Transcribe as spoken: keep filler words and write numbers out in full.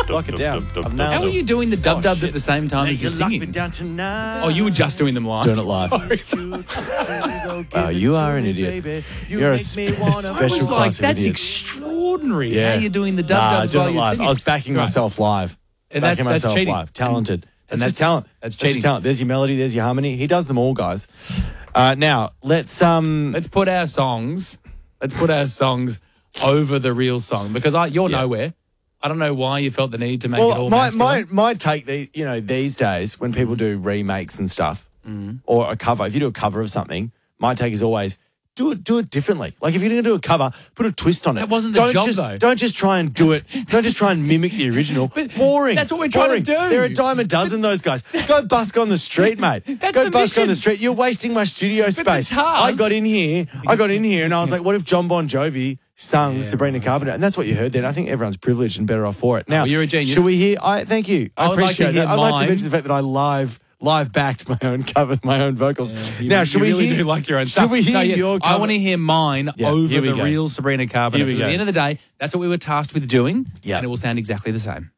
Lock it down. I've nailed How it. are you doing the dub dubs at the same time as you're singing? Oh, you were just doing them live. Doing it live. Sorry, sorry. Wow, you are an idiot. You're a spe- I special was like, class of that's idiot. extraordinary. Yeah. How are you doing the dub Nah, dubs doing while it you're live. singing? I was backing Right. myself live. And that's- backing that's myself cheating. live. Talented. And That's just that's- talent. that's just cheating. talent. There's your melody. There's your harmony. He does them all, guys. Uh, now let's um. Let's put our songs. Let's put our songs over the real song because I, you're Yeah. nowhere. I don't know why you felt the need to make it Well, all my, masculine. my my take, the, you know, these days when people do remakes and stuff, or a cover, if you do a cover of something, my take is always do it do it differently. Like if you're going to do a cover, put a twist on it. That wasn't the don't job, just, though. Don't just try and do it. Don't just try and mimic the original. But boring. that's what we're trying boring. to do. They're a dime a dozen, those guys. Go busk on the street, mate. That's Go the busk on mission. the street. You're wasting my studio the space. task- I got in here. I got in here and I was like, what if John Bon Jovi sung Sabrina Carpenter? And that's what you heard then. I think everyone's privileged and better off for it. Now, well, you're a genius. should we hear? I thank you. I, I would like to appreciate hear that. I'd like to mine. mention the fact that I live live backed my own cover, my own vocals. You, now, you should we really hear? do like your own should stuff. we hear No, yes, your cover? I want to hear mine Yeah, over here we the go. real Sabrina Carpenter. Here we Because at go. the end of the day, that's what we were tasked with doing, Yeah. and it will sound exactly the same.